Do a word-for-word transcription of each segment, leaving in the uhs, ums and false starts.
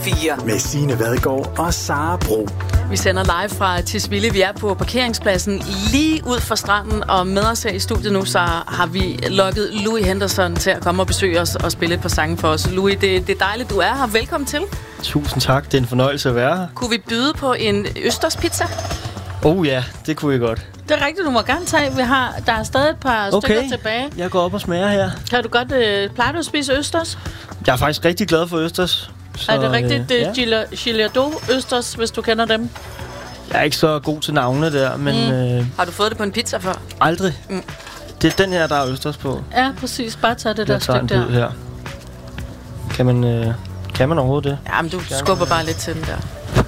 fire med Signe Vadgaard og Sara Bro. Vi sender live fra Tisvilde. Vi er på parkeringspladsen lige ud for stranden, og med os her i studiet nu, så har vi lukket Louis Henderson til at komme og besøge os og spille et par sange for os. Louis, det, det er dejligt, du er her. Velkommen til. Tusind tak. Det er en fornøjelse at være her. Kunne vi byde på en Østers pizza? Oh ja, det kunne vi godt. Det er rigtigt, du må gerne tage. Vi har, der er stadig et par okay. stykker tilbage. Jeg går op og smager her. Kan du godt, øh, plejer du at spise Østers? Jeg er faktisk rigtig glad for Østers. Så, er det rigtigt? Det er ja. Gillardeau Østers, hvis du kender dem. Jeg er ikke så god til navne der, men... Mm. Øh, har du fået det på en pizza før? Aldrig. Mm. Det er den her, der er Østers på. Ja, præcis. Bare tag det jeg der stykke der. Her. Kan man, øh, kan man overhovedet det? Ja, men du skubber bare lidt til den der.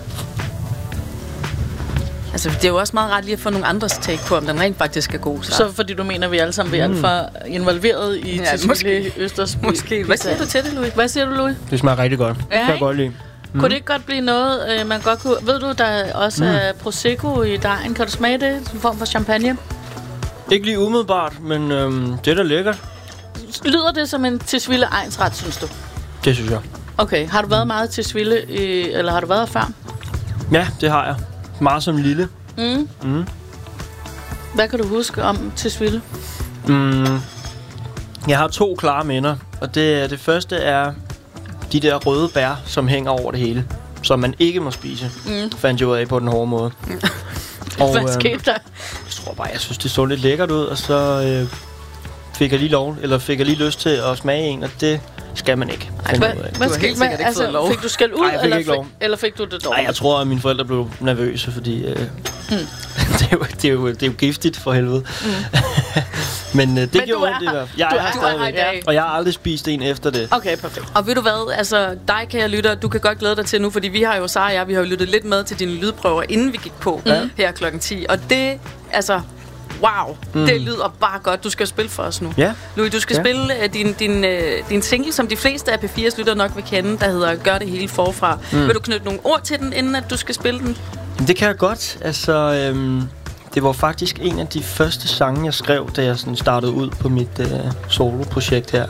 Altså, det er jo også meget ret lige at få nogle andres take på, om den rent faktisk er god. Så, så fordi du mener, vi alle sammen er mm. alt for involveret i ja, Tisvilde Østers. Måske. Hvad siger du til det, Louis? Hvad siger du, Louis? Det smager rigtig godt. Ja, det kan jeg godt lide. Mm. Kunne det ikke godt blive noget, øh, man godt kunne... Ved du, der også mm. er Prosecco i dejen. Kan du smage det? En form for champagne? Ikke lige umiddelbart, men øhm, det er da lækkert. Lyder det som en Tisvilde egnsret, synes du? Det synes jeg. Okay. Har du været meget til Tisvilde, eller har du været før? Ja, det har jeg. Meget som lille. Mm. Mm. Hvad kan du huske om Tisvilde? Mm. Jeg har to klare minder, og det, det første er de der røde bær, som hænger over det hele, som man ikke må spise. Mm. Fandt jeg ud af på den hårde måde. Mm. Og, hvad skete der? Jeg tror bare, jeg synes, det så lidt lækkert ud, og så øh, fik jeg lige lov, eller fik jeg lige lyst til at smage en, og det skal man ikke. Ej, hvad, hvad du har helt sikkert ikke altså, fået lov. Fik du skæld ud, Ej, eller, fik, fik, eller fik du det dårligt? Nej, jeg tror, at mine forældre blev nervøse, fordi øh, mm. det, er jo, det, er jo, det er jo giftigt for helvede. Mm. Men øh, det Men gjorde ondt i hvert fald. Jeg du er, er, er her i dag. Og jeg har aldrig spist en efter det. Okay, perfekt. Og ved du hvad, altså dig kan jeg lytte, du kan godt glæde dig til nu, fordi vi har jo, Sara og jeg, vi har jo lyttet lidt med til dine lydprøver, inden vi gik på mm. her klokken ti. Og det, altså... Wow, mm. det lyder bare godt. Du skal spille for os nu. Ja. Louis, du skal ja. spille uh, din, din, uh, din single, som de fleste af P fire's lytter nok vil kende, der hedder Gør det hele forfra. Mm. Vil du knytte nogle ord til den, inden at du skal spille den? Det kan jeg godt. Altså, øhm, det var faktisk en af de første sange, jeg skrev, da jeg sådan startede ud på mit øh, soloprojekt her.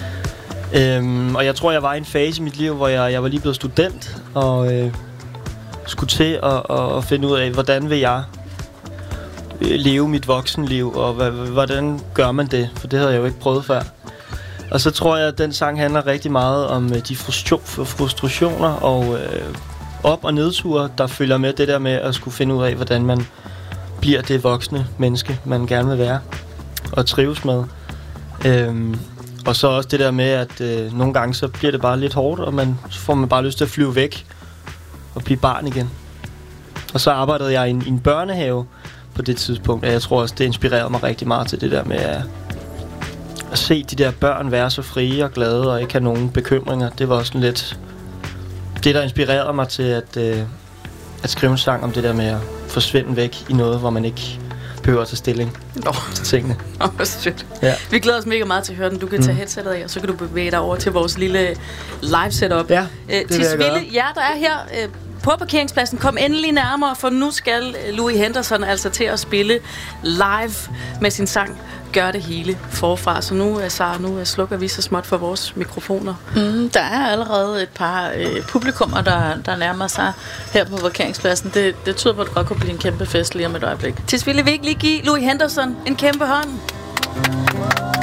Øhm, og jeg tror, jeg var i en fase i mit liv, hvor jeg, jeg var lige blevet student, og øh, skulle til at, at, at finde ud af, hvordan vil jeg leve mit voksenliv, og hvordan gør man det? For det havde jeg jo ikke prøvet før. Og så tror jeg, at den sang handler rigtig meget om de frustrationer og øh, op- og nedture, der følger med det der med at skulle finde ud af, hvordan man bliver det voksne menneske, man gerne vil være og trives med. Øhm, og så også det der med, at øh, nogle gange så bliver det bare lidt hårdt, og man, så får man bare lyst til at flyve væk og blive barn igen. Og så arbejdede jeg i en, i en børnehave på det tidspunkt, og jeg tror også, det inspirerede mig rigtig meget til det der med at, at se de der børn være så frie og glade og ikke have nogen bekymringer. Det var også lidt det, der inspirerede mig til at, øh, at skrive en sang om det der med at forsvinde væk i noget, hvor man ikke behøver at tage stilling oh. til tingene. Åh, oh, shit. Ja. Vi glæder os mega meget til at høre den. Du kan tage mm. headsetet af, og så kan du bevæge dig over til vores lille live setup. Ja, Æ, det vil jeg gøre. Jer, der er her øh, på parkeringspladsen, kom endelig nærmere, for nu skal Louis Henderson altså til at spille live med sin sang Gør det hele forfra. Så nu, Sara, nu slukker vi så småt for vores mikrofoner. Mm, der er allerede et par øh, publikummer, der, der nærmer sig her på parkeringspladsen. Det, det tyder på, at det godt kunne blive en kæmpe fest lige om et øjeblik. Tisvilde vil ikke lige give Louis Henderson en kæmpe hånd.